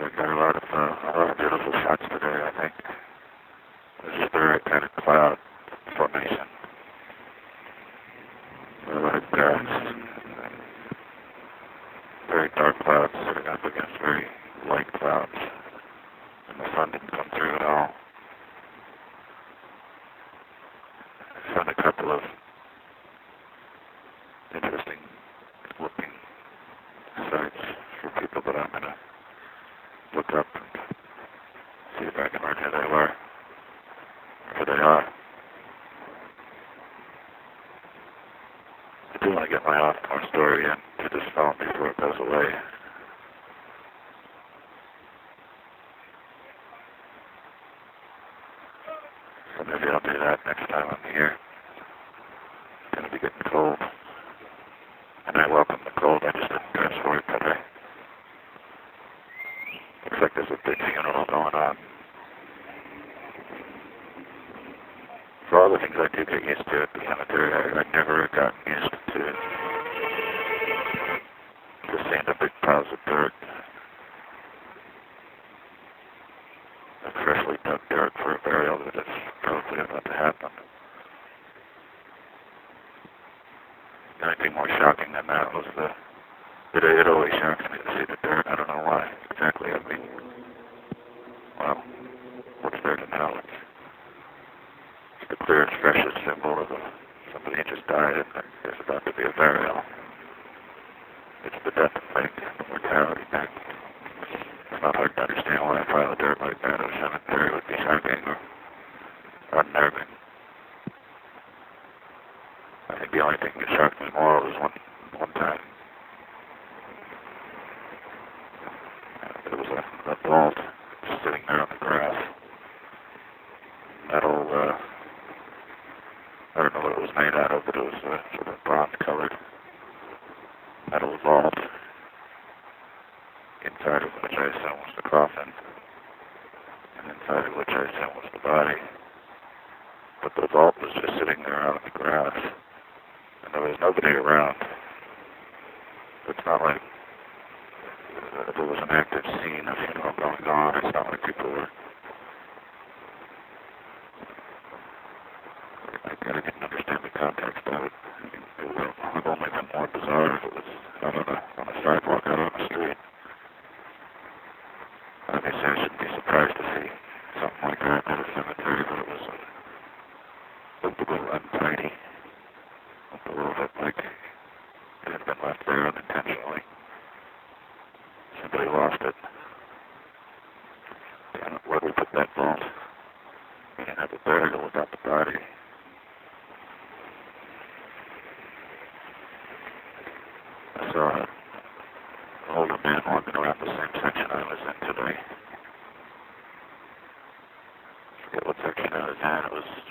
We got a lot of beautiful shots today, I think. There's just the right kind of cloud formation. A lot of grass. Very dark clouds sitting up against very light clouds. And the sun didn't come through at all. I found a couple of interesting looking sites for people that I'm going to look up and see if I can learn who they were, or who they are. I do want to get my off-more story in to this phone before it goes away. So maybe I'll do that next time I'm here. It's going to be getting cold. And I welcome the cold, I just didn't dress for it today. Looks like there's a big funeral going on. For all the things I do get used to at the cemetery, I never gotten used to seeing the big piles of dirt. Like freshly dug dirt for a burial that is probably about to happen. The only thing more shocking than that was it always shocks me to see the dirt. I don't know why exactly. I mean, well, what's there to know? It's the clearest, freshest symbol of somebody who just died and there's about to be a burial. It's the death thing, the mortality thing. It's not hard to understand why a pile of dirt like that at a cemetery would be shocking or unnerving. I think the only thing that shocked me more was one time. There was a vault sitting there on the grass. Metal, I don't know what it was made out of, but it was sort of bronze-colored metal vault, inside of which I assume was the coffin, and inside of which I assume was the body. But the vault was just sitting there out on the grass, and there was nobody around. It's not like there was an active scene of funeral going on. It's not like people were... I didn't understand the context of it. It would have only been more bizarre if it was out on a sidewalk, out on the street. Obviously, I shouldn't be surprised to see something like that at a cemetery, but it looked a little untidy. Looked a little bit like it had been left there unintentionally. Somebody lost it. Where we put that vault? We didn't have a burial without the body. I saw an older man walking around the same section I was in today. I forget what section I was in. It was